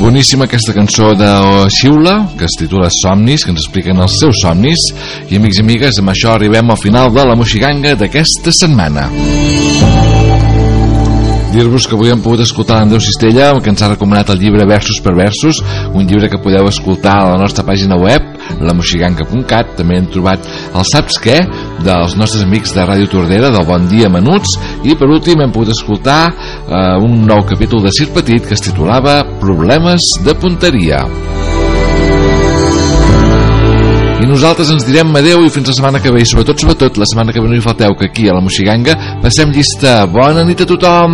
Boníssima aquesta cançó de Xiula, que es titula Somnis, que ens expliquen els seus somnis. I amics i amigues, amb això arribem al final de la Moixiganga d'aquesta setmana. Dir-vos que avui hem pogut escoltar l'Andreu Cistella, que ens ha recomanat el llibre Versos per Versos, un llibre que podeu escoltar a la nostra pàgina web, lamoixiganga.cat. També hem trobat el Saps què? Dels nostres amics de Ràdio Tordera, del Bon Dia Menuts, i per últim hem pogut escoltar un nou capítol de Circ Petit que es titulava Problemes de punteria. I nosaltres ens direm adeu i fins la setmana que ve, i sobretot la setmana que ve no hi falteu, que aquí a la Moixiganga passem llista. Bona nit a tothom.